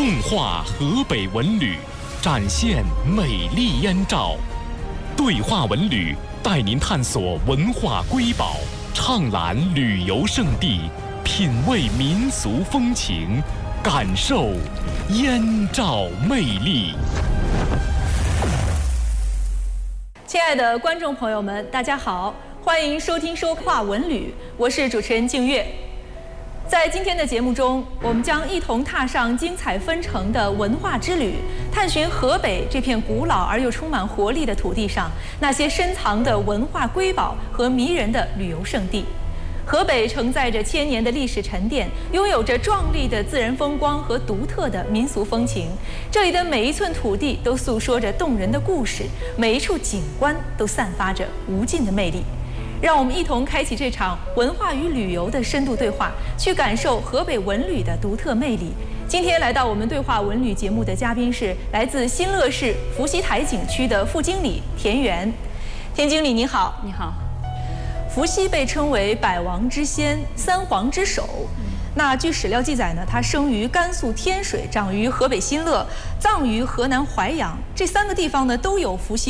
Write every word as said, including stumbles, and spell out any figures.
梦话河北文旅，展现美丽燕赵。对话文旅带您探索文化瑰宝，畅览旅游胜地，品味民俗风情，感受燕赵魅力。 亲爱的观众朋友们，大家好，欢迎收听收话文旅，我是主持人静月。在今天的节目中，我们将一同踏上精彩纷呈的文化之旅，探寻河北这片古老而又充满活力的土地上那些深藏的文化瑰宝和迷人的旅游胜地。河北承载着千年的历史沉淀，拥有着壮丽的自然风光和独特的民俗风情。这里的每一寸土地都诉说着动人的故事，每一处景观都散发着无尽的魅力。让我们一同开启这场文化与旅游的深度对话，去感受河北文旅的独特魅力。今天来到我们对话文旅节目的嘉宾是来自新乐市伏羲台景区的副经理田园。田经理你好。 你好。 伏羲被称为百王之先、三皇之首。那据史料记载呢，他生于甘肃天水，长于河北新乐，葬于河南淮阳，这三个地方呢都有伏羲